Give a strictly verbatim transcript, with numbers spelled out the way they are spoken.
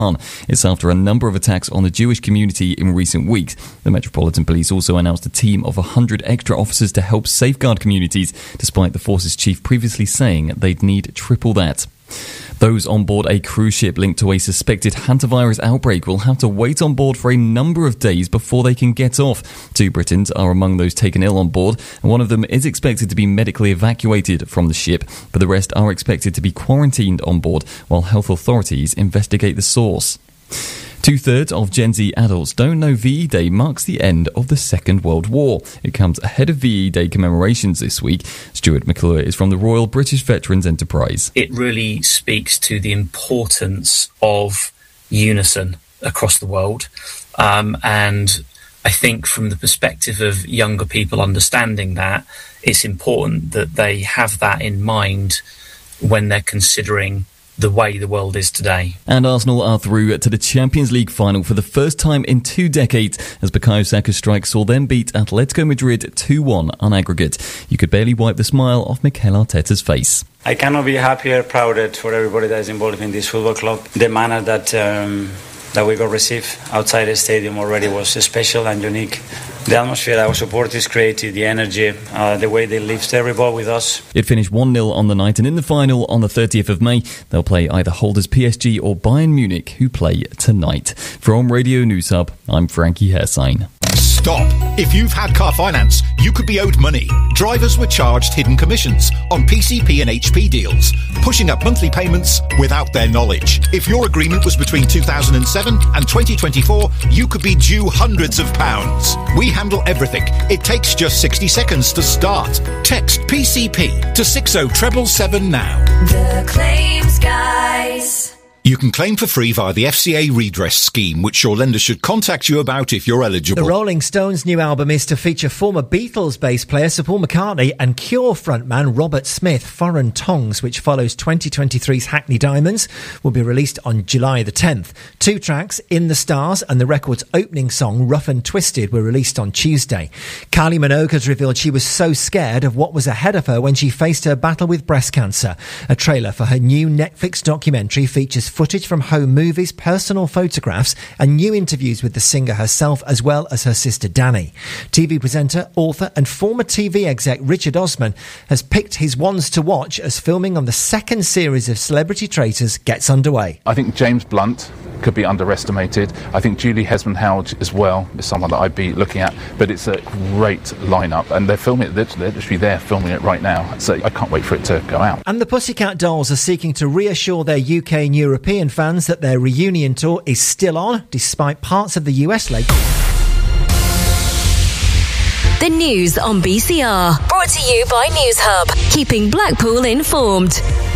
It's after a number of attacks on the Jewish community in recent weeks. The Metropolitan Police also announced a team of one hundred extra officers to help safeguard communities, despite the force's chief previously saying they'd need triple that. Those on board a cruise ship linked to a suspected hantavirus outbreak will have to wait on board for a number of days before they can get off. Two Britons are among those taken ill on board, and one of them is expected to be medically evacuated from the ship, but the rest are expected to be quarantined on board while health authorities investigate the source. Two-thirds of Gen Z adults don't know V E Day marks the end of the Second World War. It comes ahead of V E Day commemorations this week. Stuart McClure is from the Royal British Veterans Enterprise. It really speaks to the importance of unison across the world. Um, and I think from the perspective of younger people understanding that, it's important that they have that in mind when they're considering the way the world is today. And Arsenal are through to the Champions League final for the first time in two decades as Bukayo Saka's strike saw them beat Atletico Madrid two one on aggregate. You could barely wipe the smile off Mikel Arteta's face. I cannot be happier, prouder for everybody that is involved in this football club. The manner that um, that we got received outside the stadium already was special and unique. The atmosphere our supporters created, the energy, uh, the way they lived every ball with us. It finished one nil on the night, and in the final on the thirtieth of May, they'll play either Holders P S G or Bayern Munich, who play tonight. From Radio News Hub, I'm Frankie Hersign. Stop. If you've had car finance, you could be owed money. Drivers were charged hidden commissions on P C P and H P deals, pushing up monthly payments without their knowledge. If your agreement was between two thousand seven and twenty twenty-four, you could be due hundreds of pounds. We handle everything. It takes just sixty seconds to start. Text P C P to six oh seven seven now. The Claims Guys. You can claim for free via the F C A redress scheme, which your lender should contact you about if you're eligible. The Rolling Stones' new album is to feature former Beatles bass player Sir Paul McCartney and Cure frontman Robert Smith. Foreign Tongues, which follows twenty twenty-three's Hackney Diamonds, will be released on July the tenth. Two tracks, In the Stars and the record's opening song, Rough and Twisted, were released on Tuesday. Kylie Minogue has revealed she was so scared of what was ahead of her when she faced her battle with breast cancer. A trailer for her new Netflix documentary features footage from home movies, personal photographs and new interviews with the singer herself as well as her sister Danny. T V presenter, author and former T V exec Richard Osman has picked his ones to watch as filming on the second series of Celebrity Traitors gets underway. I think James Blunt could be underestimated. I think Julie Hesmond-Howard as well is someone that I'd be looking at, but it's a great lineup and they're filming it, they're literally there filming it right now, so I can't wait for it to go out. And the Pussycat Dolls are seeking to reassure their U K and European fans that their reunion tour is still on, despite parts of the U S leg. The news on B C R, brought to you by News Hub, keeping Blackpool informed.